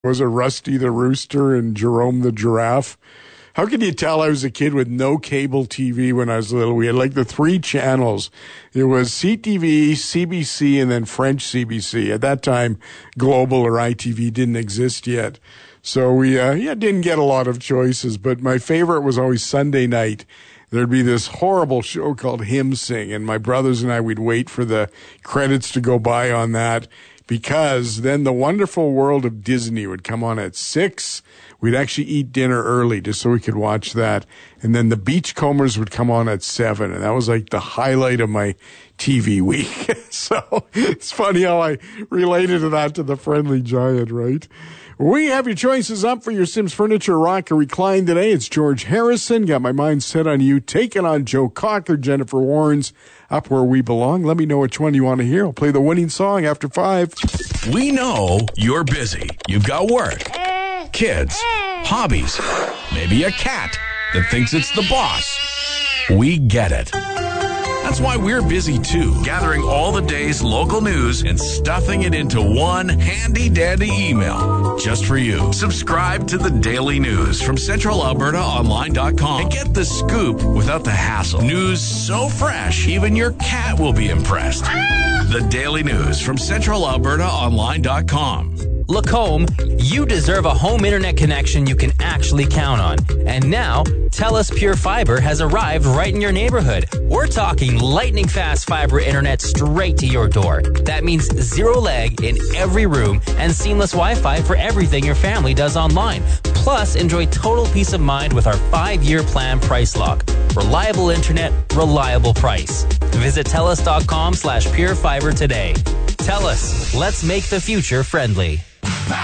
Was it Rusty the Rooster and Jerome the Giraffe? How can you tell I was a kid with no cable TV when I was little? We had like the 3 channels. It was CTV, CBC, and then French CBC. At that time, Global or ITV didn't exist yet. So we didn't get a lot of choices, but my favorite was always Sunday night. There'd be this horrible show called Hymn Sing, and my brothers and I, we'd wait for the credits to go by on that, because then The Wonderful World of Disney would come on at 6. We'd actually eat dinner early just so we could watch that. And then The Beachcombers would come on at 7. And that was like the highlight of my TV week. So it's funny how I related to that to The Friendly Giant, right? We have your choices up for your Sims Furniture Rock or Recline today. It's George Harrison. Got my mind set on you. Taking on Joe Cocker, Jennifer Warnes. Up Where We Belong. Let me know which one you want to hear. I'll play the winning song after 5. We know you're busy. You've got work, kids, hobbies, maybe a cat that thinks it's the boss. We get it. That's why we're busy too, gathering all the day's local news and stuffing it into one handy-dandy email just for you. Subscribe to the Daily News from CentralAlbertaOnline.com and get the scoop without the hassle. News so fresh, even your cat will be impressed. The Daily News from CentralAlbertaOnline.com. Lacombe, you deserve a home internet connection you can actually count on. And now, TELUS Pure Fiber has arrived right in your neighborhood. We're talking lightning fast fiber internet straight to your door. That means zero lag in every room and seamless Wi-Fi for everything your family does online. Plus, enjoy total peace of mind with our 5-year plan price lock. Reliable internet, reliable price. Visit TELUS.com/purefiber today. TELUS, let's make the future friendly.